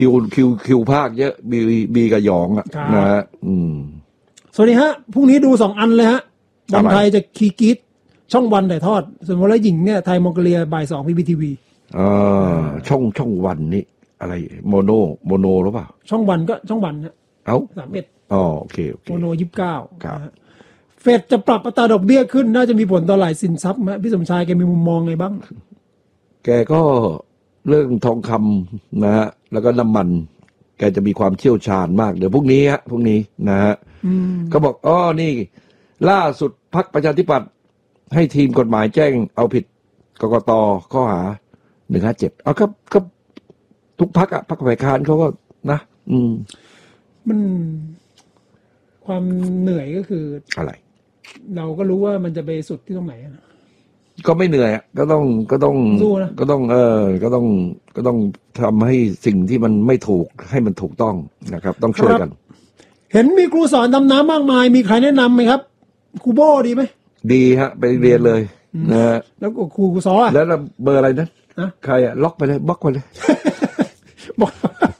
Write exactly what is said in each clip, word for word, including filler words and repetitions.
คิวคิวคิวภาคเยอะบีบีกับหยองอ่ะนะฮะอืมสวัสดีฮะพรุ่งนี้ดูสองอันเลยฮะบอลไทยจะคีกีดช่องวันถ่ายทอดส่วนวอลเลย์หญิงเนี่ยไทยมองโกเลียบ่ายสองพีบีทีวีอ่าช่องช่องวันนี่อะไรโมโนโมโนหรือเปล่าช่องวันก็ช่องวันฮะเอ้าสามเอ็ดอ๋อโอเคโอเคโมโนยี่สิบเก้าเฟดจะปรับอัตราดอกเบี้ยขึ้นน่าจะมีผลต่อหลายสินทรัพย์มั้ยพี่สมชายแกมีมุมมองไงบ้างแกก็เรื่องทองคำนะฮะแล้วก็น้ำมันแกจะมีความเชี่ยวชาญมากเดี๋ยวพรุ่งนี้ฮะพรุ่งนี้นะฮะก็บอกอ๋อนี่ล่าสุดพรรคประชาธิปัตย์ให้ทีมกฎหมายแจ้งเอาผิดกกต.ข้อหาหนึ่งห้าเจ็ดเอาครับก็ทุกพรรคอะพรรคฝ่ายค้านเขาก็นะอืมมันความเหนื่อยก็คืออะไรเราก็รู้ว่ามันจะไปสุดที่ตรงไหนนะก็ไม่เหนื่อยก็ต้องก็ต้องก็ต้องเออก็ต้องก็ต้องทำให้สิ่งที่มันไม่ถูกให้มันถูกต้องนะครับต้องช่วยกันเห็นมีครูสอนดำน้ำมากมายมีใครแนะนำไหมครับครูโบดีไหมดีฮะไปเรียนเลยนะฮะแล้วครูครูสอแล้วเบอร์อะไรนะใครอะล็อกไปเลยบล็อกไปเลยบอก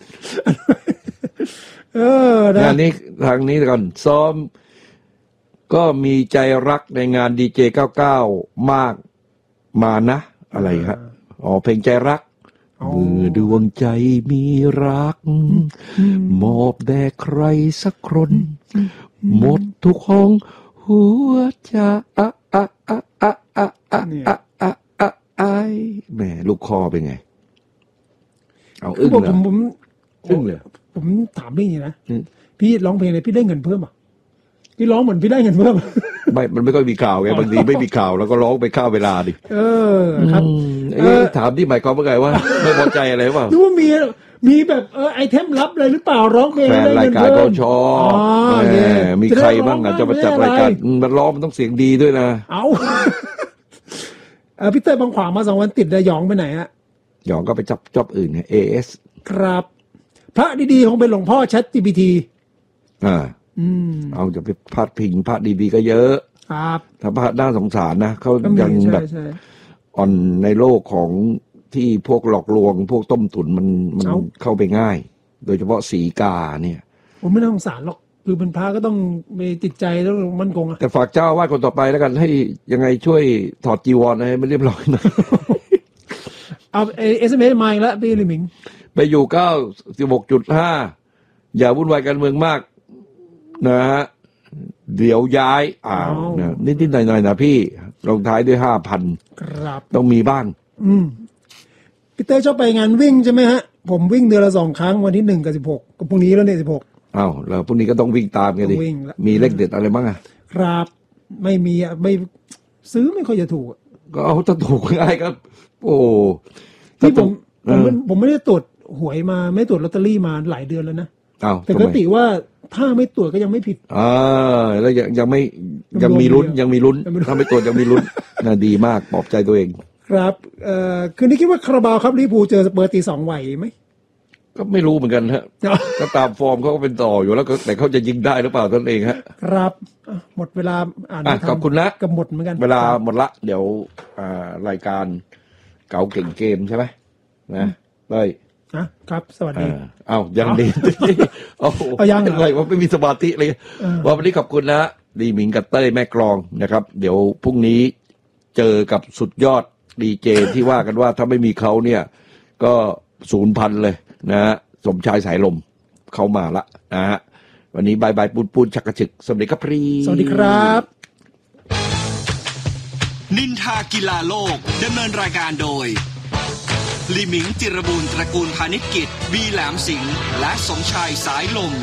เออนะงานนี้ทางนี้ก่อนซ้อมก็มีใจรักในงานดีเจเก้าสิบเก้ามากมานะอะไรครับอ๋อเพลงใจรักเมื่อดวงใจมีรักมอบแด่ใครสักคนหมดทุกห้องหัวใจอะอะอะอะอะอะอะอะอะไอแหมลูกคอเป็นไงเอาอึ้งเลยผมอึ้งเลยผมถามพี่นี่นะพี่ร้องเพลงอะไรพี่ได้เงินเพิ่มอ่ะพี่ร้องเหมือนพี่ได้เงินเพิ่มไม่มันไม่ค่อยมีข่าวไงบางทีไม่มีข่าวแล้วก็ร้องไปข้าวเวลาดิเออครับเออถามที่หมายความว่าไงว่าไม่พอใจอะไรเปล่าดูว่ามีมีแบบเออไอเทมลับอะไรหรือเปล่าร้องเพลงแฟนรายการก็ชอบมีใครบ้างอ่ะจะมาจัดรายการมันร้องมันต้องเสียงดีด้วยนะเอาเออพี่เต้บางขวางมาสองวันติดเลยหยองไปไหนอะหยองก็ไปจับจ็อบอื่นไง เอ เอสครับพระดีๆคงเป็นหลวงพ่อ ChatGPT อ่าอืมเอาจะไปพาดพิงพระดีๆก็เยอะครับถ้าพระน่าสงสารนะเขายังแบบอ่อนในโลกของที่พวกหลอกลวงพวกต้มตุ๋นมันมันเข้าไปง่ายโดยเฉพาะสีกาเนี่ยผมไม่น่าสงสารหรอกคือเป็นพระก็ต้องมีจิตใจต้องมั่นคงอะแต่ฝากเจ้าอาวาสคนต่อไปแล้วกันให้ยังไงช่วยถอดจีวรให้มันเรียบร้อยหน่อยเอาเอสเอ็มเอสมาอีกแล้วพี่ลิมิงไปอยู่เก้าสิบหกจุดห้าอย่าวุ่นวายการเมืองมากนะฮะเดี๋ยวย้ายอ้าวนะนิดๆหน่อยๆนะพี่ลงท้ายด้วยห้าพันครับต้องมีบ้างอืมพี่เต้ชอบไปงานวิ่งใช่ไหมฮะผมวิ่งเดือนละสองครั้งวันที่หนึ่งกับสิบหกก็พรุ่งนี้แล้วเนี่ยสิบหกอ้าวแล้วพรุ่งนี้ก็ต้องวิ่งตามกันดิมีเลขเด็ดอะไรบ้างอ่ะครับไม่มีอ่ะไม่ซื้อไม่ค่อยจะถูกก็เอาถ้าถูกง่ายครับโอ้ที่ผมผมผมไม่ได้ตรวจหวยมาไม่ตรวจลอตเตอรี่มาหลายเดือนแล้วนะแต่ปกติว่าถ้าไม่ตรวจก็ยังไม่ผิดอ่าแล้วยังยังไม่ยังมีลุ้นยังมีลุ้นถ้าไม่ตรวจยังมีลุ้นน่าดีมากปลอบใจตัวเองครับเอ่อคืนนี้คิดว่าคาราบาวครับลิเวอร์พูลเจอสเปอร์ตีสองไหวไหมก็ไม่รู้เหมือนกันฮะก็ตามฟอร์มเขาก็เป็นต่ออยู่แล้วแต่เขาจะยิงได้หรือเปล่าตนเองฮะครับหมดเวลาอ่านขอบคุณนะกับหมดเหมือนกันเวลาหมดละเดี๋ยวอ่ารายการเก๋าเก่งเกมใช่ไหมนะได้นะครับสวัสดีอ้าวยังดีโอ้โหยังอะไรว่าไม่มีสมาธิเลยวันนี้ขอบคุณนะดีหมิงกับเต้ยแม่กลองนะครับเดี๋ยวพรุ่งนี้เจอกับสุดยอดดีเจที่ว่ากันว่าถ้าไม่มีเขาเนี่ยก็ศูนย์พันเลยนะฮะสมชายสายลมเข้ามาละนะฮะวันนี้บายบายปูนปูนชักกระฉึกสวัสดีครับพี่สวัสดีครับนินทากีฬาโลกดำเนินรายการโดยลิมิงจิรบูรณ์ตระกูลพาณิชกิจบีแหลมสิงห์และสมชายสายลม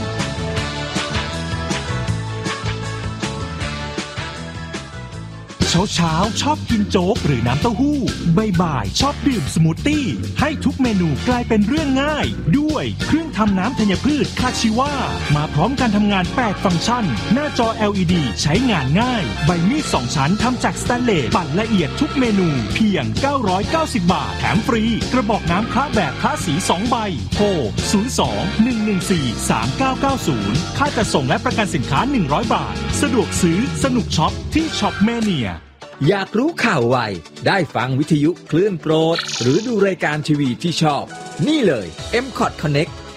เช้าเช้าชอบกินโจ๊กหรือน้ำเต้าหู้บ่ายๆชอบดื่มสมูทตี้ให้ทุกเมนูกลายเป็นเรื่องง่ายด้วยเครื่องทำน้ำธัญพืชคาชิวามาพร้อมการทำงานแปดฟังก์ชันหน้าจอ แอล อี ดี ใช้งานง่ายใบมีดสองชั้นทำจากสแตนเลสปั่นละเอียดทุกเมนูเพียงเก้าร้อยเก้าสิบบาทแถมฟรีกระบอกน้ำคละแบบคละสีสองใบโทรศูนย์ สอง หนึ่ง หนึ่ง สี่ สาม เก้า เก้า ศูนย์ค่าจัดส่งและประกันสินค้าหนึ่งร้อยบาทสะดวกซื้อสนุกช็อปที่ช็อปแมเนียอยากรู้ข่าวไวได้ฟังวิทยุคลื่นโปรดหรือดูรายการทีวีที่ชอบนี่เลย เอ็ม คอท Connect